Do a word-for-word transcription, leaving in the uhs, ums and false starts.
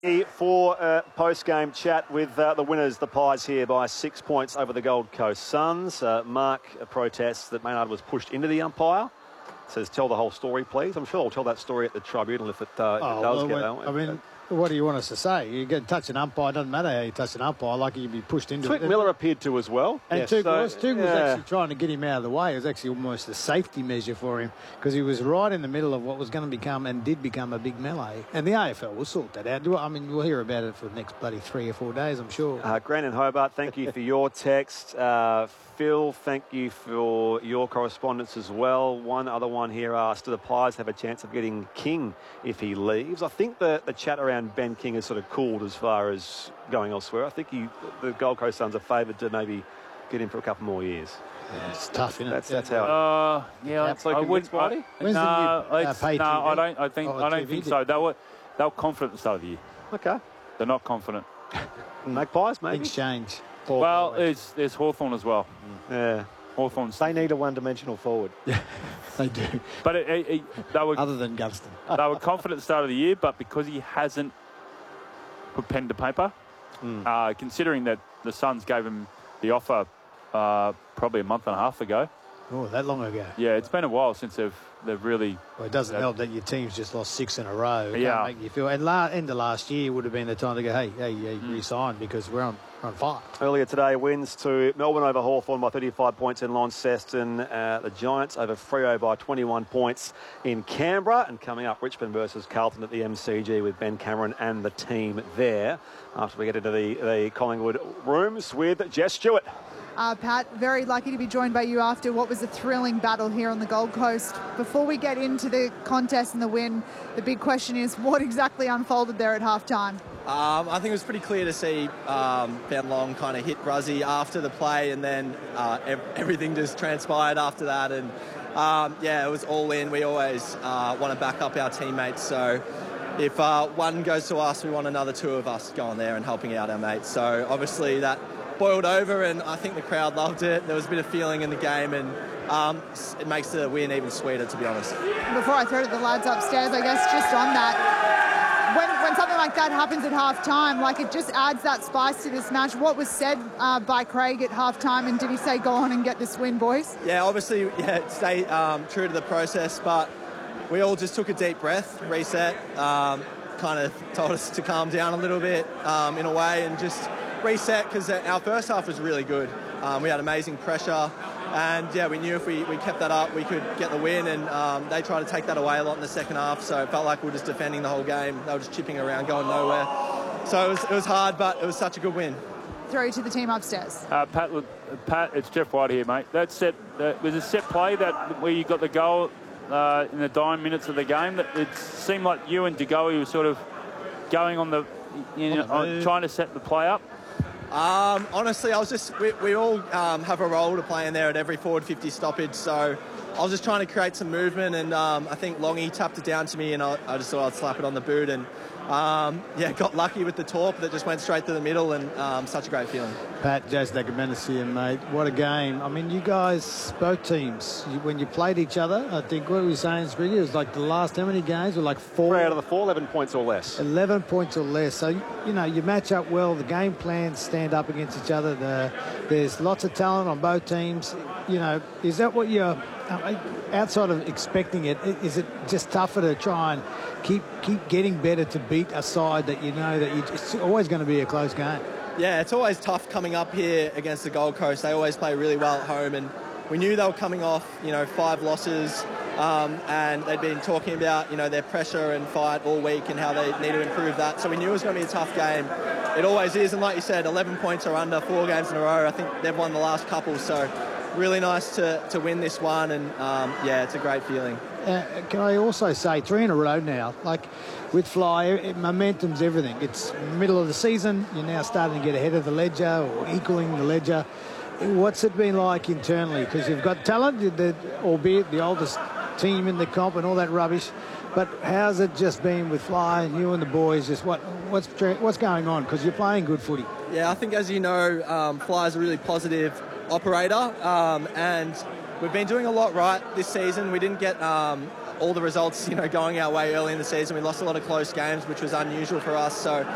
For a post-game chat with uh, the winners, the Pies here by six points over the Gold Coast Suns. Uh, Mark protests that Maynard was pushed into the umpire. Says, tell the whole story, please. I'm sure I'll tell that story at the tribunal if it, uh, if oh, it does well, get when, that. I mean, what do you want us to say? You get touch an umpire, doesn't matter how you touch an umpire, like you'd be pushed into Twig it. Miller appeared to as well. And yes, Tug so, was, Tug was yeah. actually trying to get him out of the way. It was actually almost a safety measure for him because he was right in the middle of what was going to become and did become a big melee. And the A F L will sort that out. I mean, we'll hear about it for the next bloody three or four days, I'm sure. Uh, Grant in Hobart, thank you for your text. Uh, Phil, thank you for your correspondence as well. One other one here asked, do the Pies have a chance of getting King if he leaves? I think the, the chat around Ben King has sort of cooled as far as going elsewhere. I think he, the Gold Coast Suns are favoured to maybe get him for a couple more years. Yeah, it's tough, isn't it? That's, that's how it Uh, yeah, That's like I a would. mixed body? When's the No, new, uh, it's- pay no, T V? I don't. I think. Oh, I don't T V think did. so. They were. They were confident at the start of the year. Okay. They're not confident. Magpies, maybe? Things change. Well, there's there's Hawthorn as well. Yeah. Hawthorn's. They need a one-dimensional forward. They do. But it, it, it, they were Other than Gunston. they were confident at the start of the year, but because he hasn't put pen to paper, Mm. uh, considering that the Suns gave him the offer uh, probably a month and a half ago. Oh, that long ago. Yeah, it's been a while since they've they've really. Well, it doesn't Yeah. help that your team's just lost six in a row. It Yeah. can't make you feel. And la- end of last year would have been the time to go, hey, hey, hey Mm. re-sign because we're on, we're on fire. Earlier today, wins to Melbourne over Hawthorn by thirty-five points in Launceston. Uh, the Giants over Freo by twenty-one points in Canberra. And coming up, Richmond versus Carlton at the M C G with Ben Cameron and the team there. After we get into the, the Collingwood rooms with Jess Stewart. Uh, Pat, very lucky to be joined by you after what was a thrilling battle here on the Gold Coast. Before we get into the contest and the win, the big question is what exactly unfolded there at halftime? Um, I think it was pretty clear to see um, Ben Long kind of hit Ruzzy after the play, and then uh, ev- everything just transpired after that. And um, yeah, it was all in. We always uh, want to back up our teammates. So if uh, one goes to us, we want another two of us going there and helping out our mates. So obviously that boiled over, and I think the crowd loved it. There was a bit of feeling in the game, and um, it makes the win even sweeter, to be honest. Before I throw to the lads upstairs, I guess just on that, when, when something like that happens at half-time, like it just adds that spice to this match. What was said uh, by Craig at half-time, and did he say, go on and get this win, boys? Yeah, obviously, yeah, stay um, true to the process, but we all just took a deep breath, reset, um, kind of told us to calm down a little bit um, in a way, and just reset, because our first half was really good. Um, we had amazing pressure, and yeah, we knew if we, we kept that up, we could get the win, and um, they tried to take that away a lot in the second half, so it felt like we were just defending the whole game. They were just chipping around, going nowhere. So it was, it was hard, but it was such a good win. Throw to the team upstairs. Uh, Pat, look, Pat, it's Jeff White here, mate. That set that was a set play that where you got the goal uh, in the dying minutes of the game. That it seemed like you and DeGoey were sort of going on the, you know, on, trying to set the play up. Um, honestly, I was just, we, we all um, have a role to play in there at every forward fifty stoppage, so I was just trying to create some movement, and um, I think Longy tapped it down to me, and I, I just thought I'd slap it on the boot, and um, yeah, got lucky with the torp that just went straight to the middle, and um, such a great feeling. Pat, Jazz Dagamenis, mate. What a game. I mean, you guys, both teams, you, when you played each other, I think what we were saying, Spriggy, it was like the last, how many games? Were like four? Three out of the four, eleven points or less. eleven points or less. So, you know, you match up well. The game plans stand up against each other. The, there's lots of talent on both teams. You know, is that what you're, outside of expecting it, is it just tougher to try and keep keep getting better to beat a side that you know that you, it's always going to be a close game? Yeah, it's always tough coming up here against the Gold Coast. They always play really well at home, and we knew they were coming off, you know, five losses, um, and they'd been talking about, you know, their pressure and fight all week and how they need to improve that. So we knew it was going to be a tough game. It always is, and like you said, eleven points or under, four games in a row. I think they've won the last couple, so really nice to, to win this one, and um, yeah, it's a great feeling. Uh, can I also say three in a row now? Like with Fly, it, momentum's everything. It's middle of the season. You're now starting to get ahead of the ledger or equaling the ledger. What's it been like internally? Because you've got talent, the, albeit the oldest team in the comp and all that rubbish. But how's it just been with Fly and you and the boys? Just what what's what's going on? Because you're playing good footy. Yeah, I think as you know, um, Fly is a really positive operator, um, and we've been doing a lot right this season. We didn't get um, all the results, you know, going our way early in the season. We lost a lot of close games, which was unusual for us. So